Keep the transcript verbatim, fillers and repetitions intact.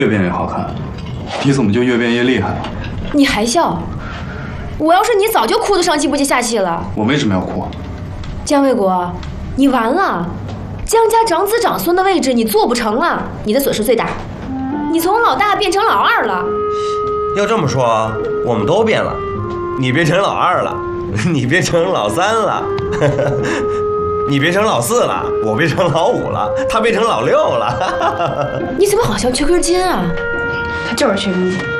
越变越好看，你怎么就越变越厉害了？ 你还笑？我要是你，早就哭得上气不接下气了。 我为什么要哭？ 姜卫国，你完了！姜家长子长孙的位置你做不成了，你的损失最大。你从老大变成老二了。 要这么说，我们都变了，你变成老二了，你变成老三了，你变成老四了，我变成老五了，他变成老六了。 你怎么好像缺根筋啊？ 他就是缺根筋。